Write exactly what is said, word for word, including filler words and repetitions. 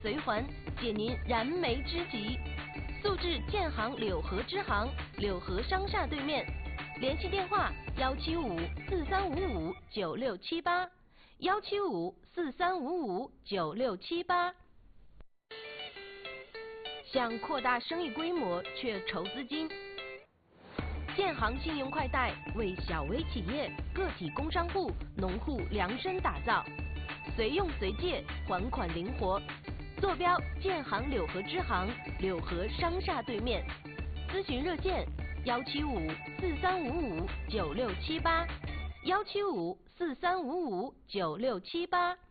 随还，解您燃眉之急。速至建行柳河支行，柳河商厦对面，联系电话：幺七五四三五五九六七八，幺七五四三五五九六七八。想扩大生意规模却筹资金，建行信用快贷为小微企业、个体工商户、农户量身打造，随用随借，还款灵活。坐标：建行柳河支行，柳河商厦对面。咨询热线：幺七五四三五五九六七八，幺七五四三五五九六七八。